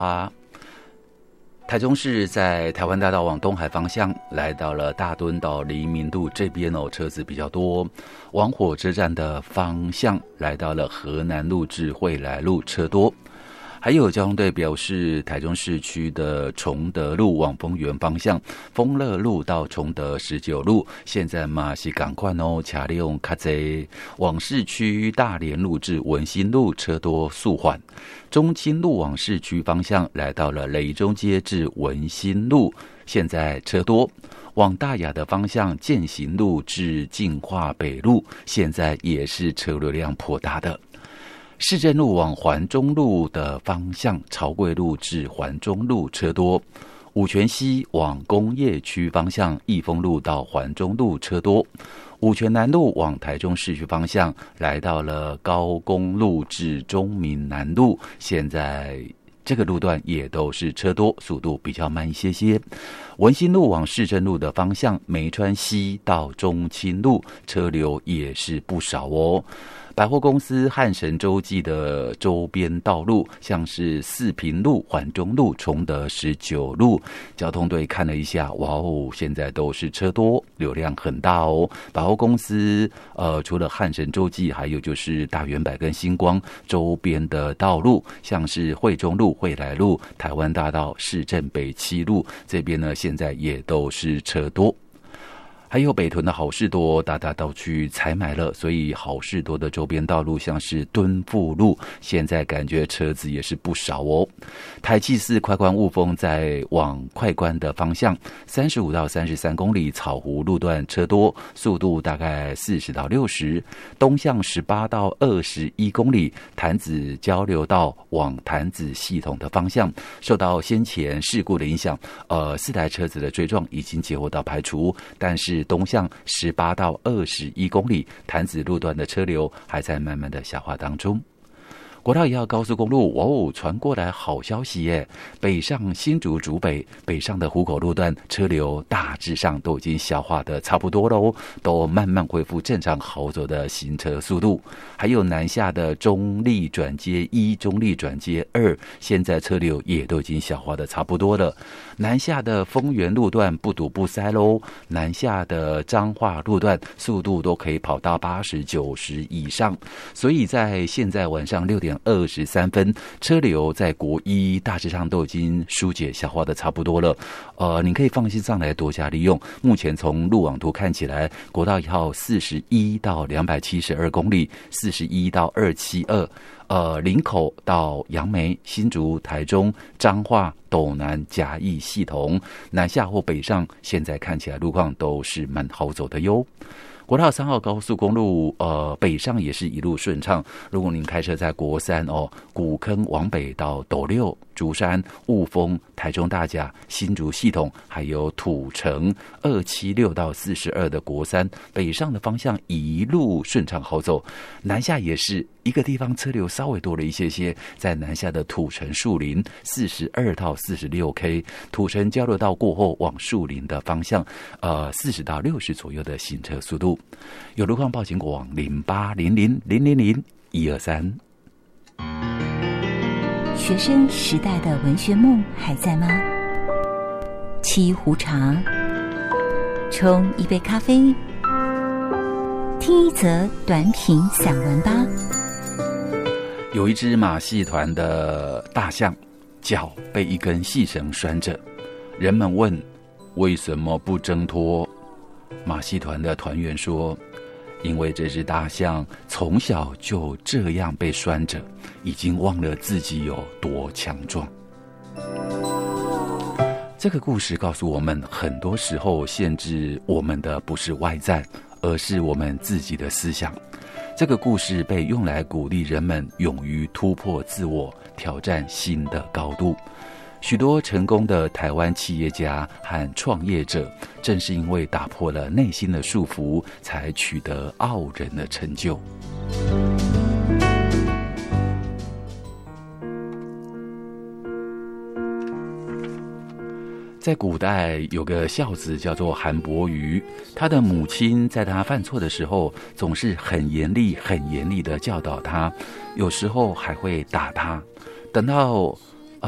台中市在台湾大道往东海方向来到了大墩到黎明路这边车子比较多。往火车站的方向来到了河南路至惠来路车多。还有交通队表示，台中市区的崇德路往丰原方向，丰乐路到崇德19路，现在嘛是赶快车辆较多。往市区大连路至文心路车多速缓。中清路往市区方向来到了雷中街至文心路，现在车多。往大雅的方向，健行路至进化北路，现在也是车流量颇大的。市政路往环中路的方向，朝贵路至环中路车多。五权西往工业区方向，益丰路到环中路车多。五权南路往台中市区方向，来到了高公路至中民南路，现在这个路段也都是车多，速度比较慢一些些。文心路往市政路的方向，梅川西到中清路车流也是不少哦。百货公司汉神洲际的周边道路，像是四平路、环中路、崇德19路，交通队看了一下，哇哦，现在都是车多，流量很大哦。百货公司除了汉神洲际，还有就是大圆百跟星光周边的道路，像是惠中路、惠来路、台湾大道、市政北7路这边呢，现在也都是车多。还有北屯的好事多，大家都去采买了，所以好事多的周边道路像是敦富路，现在感觉车子也是不少哦。台七4快关雾峰在往快关的方向，35到33公里草湖路段车多，速度大概40到60。东向18到21公里，潭子交流道往潭子系统的方向，受到先前事故的影响，4台车子的追撞已经结果到排除，但是东向18到21公里，潭子路段的车流还在慢慢的下滑当中。国道1号高速公路，哇哦，传过来好消息耶！北上新竹竹北，北上的湖口路段车流大致上都已经消化的差不多了哦，都慢慢恢复正常好走的行车速度。还有南下的中立转接1、中立转接2，现在车流也都已经消化的差不多了。南下的丰原路段不堵不塞喽，南下的彰化路段速度都可以跑到80、90以上，所以在现在晚上6点23分，车流在国一大致上都已经疏解消化的差不多了。你可以放心上来多加利用。目前从路网图看起来，国道1号41到272公里，41到272。林口到杨梅、新竹、台中、彰化、斗南、嘉义系统，南下或北上，现在看起来路况都是蛮好走的哟。国道3号高速公路，北上也是一路顺畅。如果您开车在国3古坑往北到斗六、竹山、雾峰、台中大甲、新竹系统，还有土城276到42的国3，北上的方向一路顺畅好走。南下也是一个地方车流稍微多了一些些，在南下的土城树林42到46K， 土城交流道过后往树林的方向，40到60左右的行车速度。有路况报警广0800000123。 学生时代的文学梦还在吗？沏一壶茶，冲一杯咖啡，听一则短品散文吧。 有一只马戏团的大象，脚被一根细绳拴着，人们问为什么不挣脱？马戏团的团员说，因为这只大象从小就这样被拴着，已经忘了自己有多强壮。这个故事告诉我们，很多时候限制我们的不是外在，而是我们自己的思想。这个故事被用来鼓励人们勇于突破自我，挑战新的高度。许多成功的台湾企业家和创业者，正是因为打破了内心的束缚，才取得傲人的成就。在古代有个孝子叫做韩伯瑜，他的母亲在他犯错的时候，总是很严厉的教导他，有时候还会打他。等到